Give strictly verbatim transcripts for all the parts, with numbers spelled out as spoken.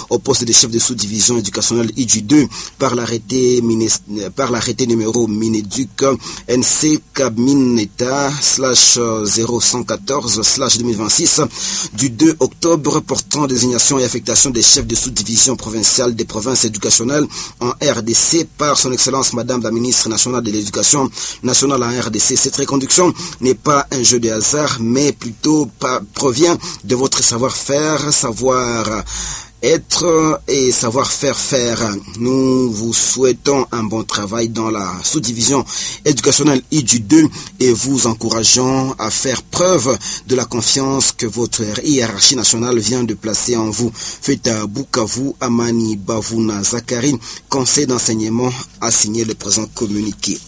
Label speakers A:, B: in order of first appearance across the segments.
A: au poste de chef de sous-division éducationnelle I D U deux par l'arrêté par l'arrêté numéro Mineduc N C Cabineta slash zéro cent quatorze slash deux mille vingt-six du deux octobre portant désignation et affectation des chefs de sous-division provinciale des provinces éducationnelles en R D C par son excellence Madame la ministre nationale de l'éducation nationale en R D C. Cette reconduction n'est pas un jeu de hasard, mais plutôt pas, provient de votre savoir-faire, savoir être et savoir-faire faire. Nous vous souhaitons un bon travail dans la sous-division éducationnelle I D U deux et vous encourageons à faire preuve de la confiance que votre hiérarchie nationale vient de placer en vous. Faites à Bukavu, Amani Bavouna Zakari, conseil d'enseignement, a signé le présent communiqué.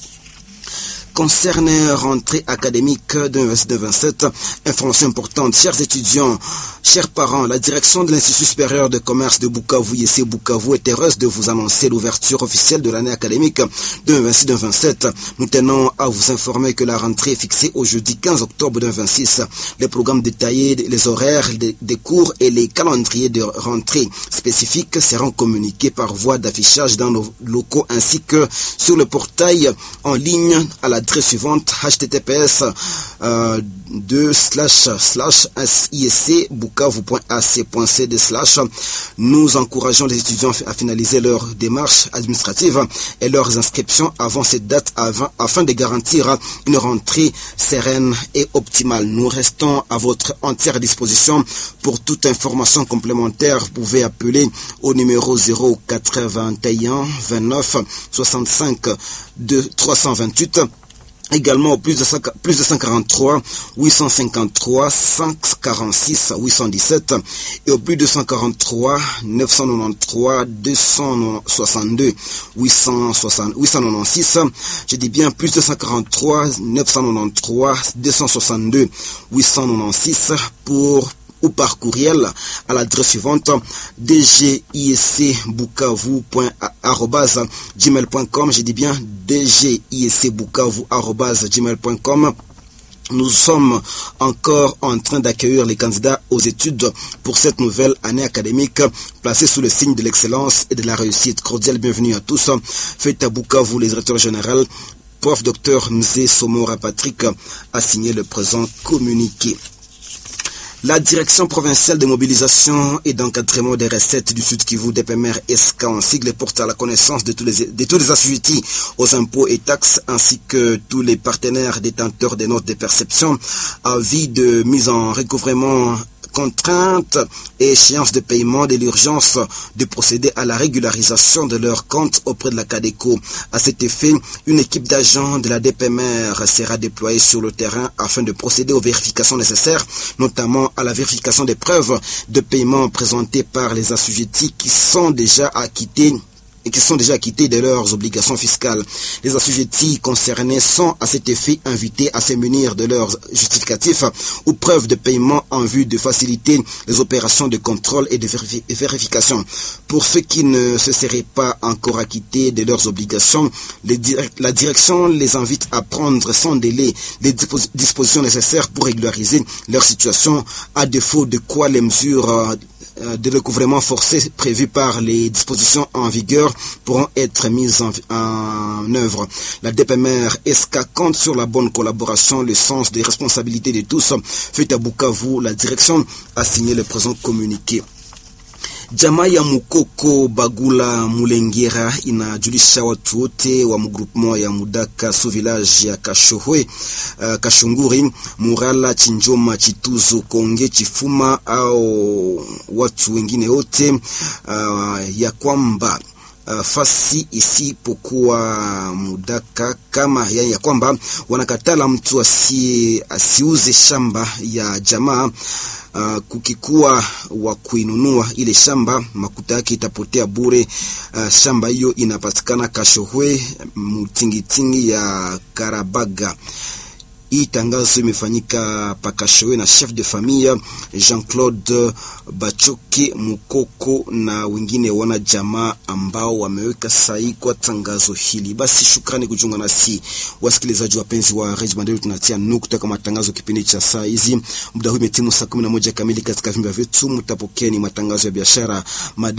A: Concernant rentrée académique deux mille vingt-sept, information importante, chers étudiants, chers parents, la direction de l'Institut supérieur de commerce de Bukavu, I C Bukavu, est heureuse de vous annoncer l'ouverture officielle de l'année académique deux mille vingt-six deux mille vingt-sept. Nous tenons à vous informer que la rentrée est fixée au jeudi quinze octobre deux mille vingt-six. Les programmes détaillés, les horaires des cours et les calendriers de rentrée spécifiques seront communiqués par voie d'affichage dans nos locaux ainsi que sur le portail en ligne à la suivante https euh, deux slash slash isc bukavu point a c point c d slash. Nous encourageons les étudiants à finaliser leurs démarches administratives et leurs inscriptions avant cette date avant, afin de garantir une rentrée sereine et optimale. Nous restons à votre entière disposition. Pour toute information complémentaire, vous pouvez appeler au numéro zéro quatre-vingt-un vingt-neuf soixante-cinq trois cent vingt-huit. Également au plus de, plus de cent quarante-trois, huit cent cinquante-trois, cent quarante-six, huit cent dix-sept et au plus de cent quarante-trois, neuf cent quatre-vingt-treize, deux cent soixante-deux, huit cent quatre-vingt-six. Je dis bien plus de cent quarante-trois, neuf cent quatre-vingt-treize, deux cent soixante-deux, huit cent quatre-vingt-six pour ou par courriel à l'adresse suivante d g i s c bukavu arobase gmail point com. Je dis bien d g i s c bukavu arobase gmail point com. Nous sommes encore en train d'accueillir les candidats aux études pour cette nouvelle année académique placée sous le signe de l'excellence et de la réussite. Cordial bienvenue à tous. Faites à Bukavu, les directeurs généraux, prof docteur Mzé Somora Patrick, a signé le présent communiqué. La direction provinciale de mobilisation et d'encadrement des recettes du Sud Kivu, D P M R S K en sigle, porte à la connaissance de tous les, de tous les assujettis aux impôts et taxes ainsi que tous les partenaires détenteurs des notes de perception, avis de mise en recouvrement, contraintes et échéances de paiement de l'urgence de procéder à la régularisation de leurs comptes auprès de la CADECO. À cet effet, une équipe d'agents de la D P M R sera déployée sur le terrain afin de procéder aux vérifications nécessaires, notamment à la vérification des preuves de paiement présentées par les assujettis qui sont déjà acquittés et qui sont déjà acquittés de leurs obligations fiscales. Les assujettis concernés sont à cet effet invités à se munir de leurs justificatifs ou preuves de paiement en vue de faciliter les opérations de contrôle et de vérification. Pour ceux qui ne se seraient pas encore acquittés de leurs obligations, les direct, la direction les invite à prendre sans délai les dispositions nécessaires pour régulariser leur situation, à défaut de quoi les mesures euh, de recouvrement forcé prévues par les dispositions en vigueur pourront être mises en, en œuvre. La D P M R S K compte sur la bonne collaboration, le sens des responsabilités de tous. Fait à Bukavu, la direction a signé le présent communiqué. Jamaa ya Mukoko Bagula Mulengera inajulisha watu wote wa mgrupmo ya Mudaka su village ya Kashohwe, uh, Kashunguri, Murala, Chinjoma, Chituzo, Konge, Chifuma au watu wengine wote uh, ya kwamba Uh, fasi isipokuwa Mudaka kama ya, ya kwamba wanakatala mtu asi, asiuze shamba ya jamaa. Uh, kukikuwa wa kuinunua ile shamba, makuta yake itapotea bure. Uh, shamba hiyo inapatikana Kashohwe, mtingitingi ya Karabaga. Hii tangazo imefanyika Pakashowe na chef de famille Jean-Claude Bachoke Mukoko na wengine wana jamaa ambao wameweka sahihi kwa tangazo hili. Basi shukrani kujiunga nasi wasikilizaji wapenzi wa Radio Maendeleo. Tunatia nukta kama matangazo kipindi cha saa hizi. Muda huu umetimu saa kumi na moja kamili katika vimba vyetu. Mtapokea ni matangazo ya biashara.